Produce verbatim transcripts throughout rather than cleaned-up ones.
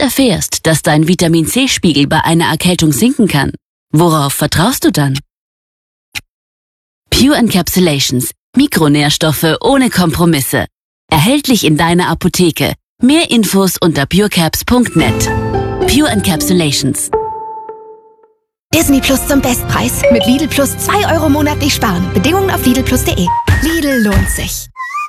erfährst, dass dein Vitamin-C-Spiegel bei einer Erkältung sinken kann, worauf vertraust du dann? Pure Encapsulations. Mikronährstoffe ohne Kompromisse. Erhältlich in deiner Apotheke. Mehr Infos unter purecaps punkt net. Pure Encapsulations. Disney Plus zum Bestpreis. Mit Lidl Plus zwei Euro monatlich sparen. Bedingungen auf lidl plus punkt de. Lidl lohnt sich.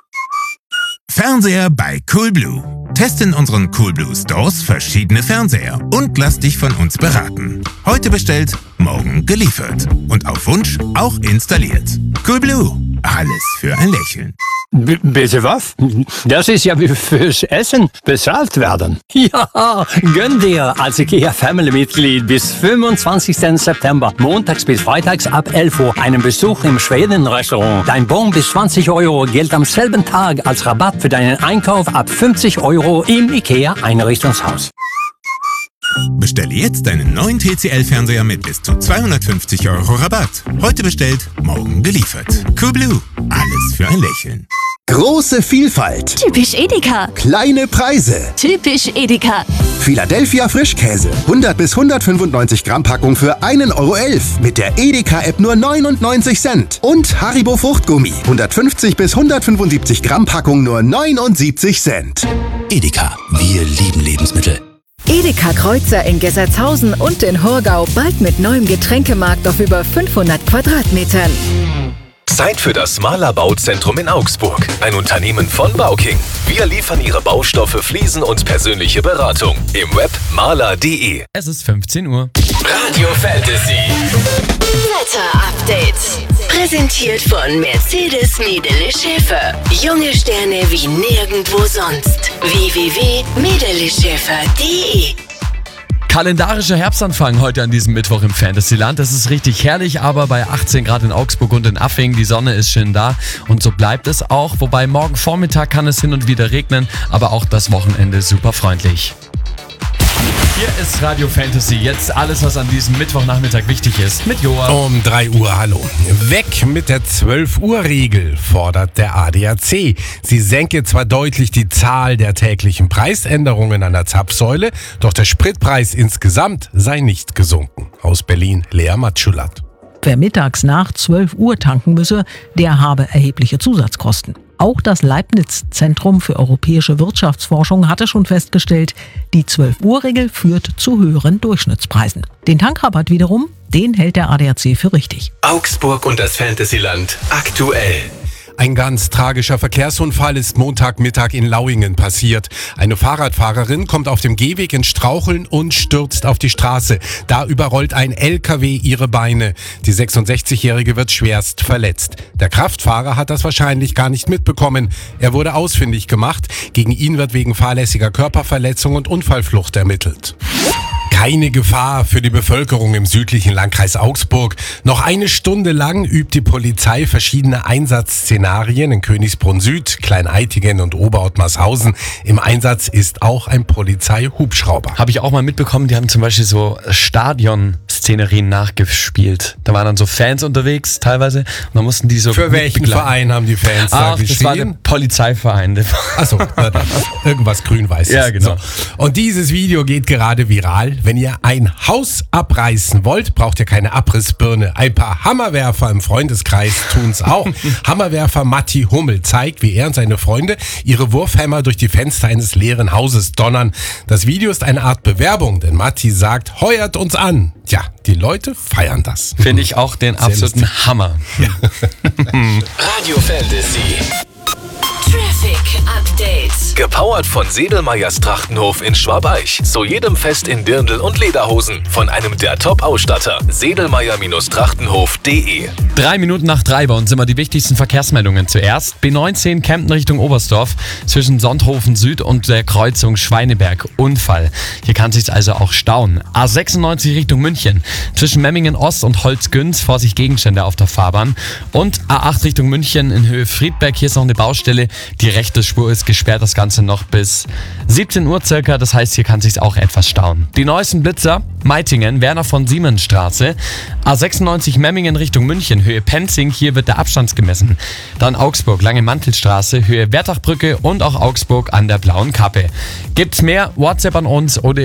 Fernseher bei Coolblue. Teste in unseren Coolblue Stores verschiedene Fernseher und lass dich von uns beraten. Heute bestellt, morgen geliefert. Und auf Wunsch auch installiert. Coolblue. Alles für ein Lächeln. B- bitte was? Das ist ja wie fürs Essen bezahlt werden. Ja, gönn dir als IKEA Family-Mitglied bis fünfundzwanzigsten September, montags bis freitags ab elf Uhr, einen Besuch im Schweden-Restaurant. Dein Bon bis zwanzig Euro gilt am selben Tag als Rabatt für deinen Einkauf ab fünfzig Euro im IKEA-Einrichtungshaus. Bestelle jetzt deinen neuen T C L-Fernseher mit bis zu zweihundertfünfzig Euro Rabatt. Heute bestellt, morgen geliefert. Coolblue. Alles für ein Lächeln. Große Vielfalt. Typisch Edeka. Kleine Preise. Typisch Edeka. Philadelphia Frischkäse. hundert bis hundertfünfundneunzig Gramm Packung für einen Euro elf. Mit der Edeka-App nur neunundneunzig Cent. Und Haribo Fruchtgummi. hundertfünfzig bis hundertfünfundsiebzig Gramm Packung nur neunundsiebzig Cent. Edeka. Wir lieben Lebensmittel. Edeka Kreuzer in Gessertshausen und in Horgau bald mit neuem Getränkemarkt auf über fünfhundert Quadratmetern. Zeit für das Mahler Bauzentrum in Augsburg. Ein Unternehmen von Bauking. Wir liefern Ihre Baustoffe, Fliesen und persönliche Beratung. Im Web mahler punkt de. Es ist fünfzehn Uhr. Radio Fantasy. Wetter-Update. Präsentiert von Mercedes Medele Schäfer. Junge Sterne wie nirgendwo sonst. w w w punkt medele schäfer punkt de. Kalendarischer Herbstanfang heute an diesem Mittwoch im Fantasyland. Das ist richtig herrlich, aber bei achtzehn Grad in Augsburg und in Affing, die Sonne ist schön da und so bleibt es auch. Wobei morgen Vormittag kann es hin und wieder regnen, aber auch das Wochenende super freundlich. Hier ist Radio Fantasy. Jetzt alles, was an diesem Mittwochnachmittag wichtig ist. Mit Joa. Um drei Uhr, hallo. Weg mit der zwölf Uhr Regel, fordert der A D A C. Sie senke zwar deutlich die Zahl der täglichen Preisänderungen an der Zapfsäule, doch der Spritpreis insgesamt sei nicht gesunken. Aus Berlin, Lea Matschulat. Wer mittags nach zwölf Uhr tanken müsse, der habe erhebliche Zusatzkosten. Auch das Leibniz-Zentrum für europäische Wirtschaftsforschung hatte schon festgestellt, die zwölf Uhr Regel führt zu höheren Durchschnittspreisen. Den Tankrabatt wiederum, den hält der A D A C für richtig. Augsburg und das Fantasyland aktuell. Ein ganz tragischer Verkehrsunfall ist Montagmittag in Lauingen passiert. Eine Fahrradfahrerin kommt auf dem Gehweg ins Straucheln und stürzt auf die Straße. Da überrollt ein L K W ihre Beine. Die sechsundsechzigjährige wird schwerst verletzt. Der Kraftfahrer hat das wahrscheinlich gar nicht mitbekommen. Er wurde ausfindig gemacht. Gegen ihn wird wegen fahrlässiger Körperverletzung und Unfallflucht ermittelt. Keine Gefahr für die Bevölkerung im südlichen Landkreis Augsburg. Noch eine Stunde lang übt die Polizei verschiedene Einsatzszenarien in Königsbrunn Süd, Klein-Eitingen und Oberottmarshausen. Im Einsatz ist auch ein Polizeihubschrauber. Habe ich auch mal mitbekommen, die haben zum Beispiel so Stadion-Szenerien nachgespielt. Da waren dann so Fans unterwegs teilweise und dann mussten die so Für welchen Verein haben die Fans Ach, da geschrien? Das war der Polizeiverein. Achso, irgendwas grün-weißes. Ja, genau. So. Und dieses Video geht gerade viral. Wenn ihr ein Haus abreißen wollt, braucht ihr keine Abrissbirne. Ein paar Hammerwerfer im Freundeskreis tun's auch. Hammerwerfer Matti Hummel zeigt, wie er und seine Freunde ihre Wurfhämmer durch die Fenster eines leeren Hauses donnern. Das Video ist eine Art Bewerbung, denn Matti sagt, heuert uns an. Ja, die Leute feiern das. Finde ich auch den Sehr absoluten lustig. Hammer. Ja. Radio Fantasy. Traffic Update. Gepowert von Sedelmeyers Trachtenhof in Schwabeich. Zu jedem Fest in Dirndl und Lederhosen. Von einem der Top-Ausstatter. sedelmeyer Trachtenhof punkt de. Drei Minuten nach drei bei uns immer die wichtigsten Verkehrsmeldungen zuerst. B neunzehn Kempten Richtung Oberstdorf zwischen Sonthofen Süd und der Kreuzung Schweineberg. Unfall. Hier kann sich's also auch stauen. A sechsundneunzig Richtung München zwischen Memmingen Ost und Holzgünz. Vorsicht Gegenstände auf der Fahrbahn. Und A acht Richtung München in Höhe Friedberg. Hier ist noch eine Baustelle. Die rechte Spur ist gesperrt. Das Ganze noch bis siebzehn Uhr circa. Das heißt, hier kann sich's auch etwas stauen. Die neuesten Blitzer. Meitingen, Werner von Siemens Straße. A sechsundneunzig Memmingen Richtung München, Höhe Penzing, hier wird der Abstand gemessen. Dann Augsburg, Lange Mantelstraße, Höhe Bertachbrücke und auch Augsburg an der Blauen Kappe. Gibt's mehr? WhatsApp an uns oder